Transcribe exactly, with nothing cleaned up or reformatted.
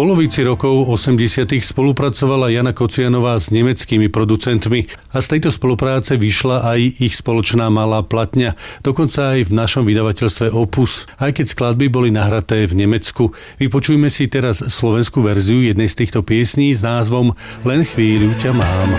polovici rokov osemdesiatych spolupracovala Jana Kocianová s nemeckými producentmi a z tejto spolupráce vyšla aj ich spoločná malá platňa, dokonca aj v našom vydavateľstve Opus, aj keď skladby boli nahraté v Nemecku. Vypočujme si teraz slovenskú verziu jednej z týchto piesní s názvom Len chvíľu ťa mám.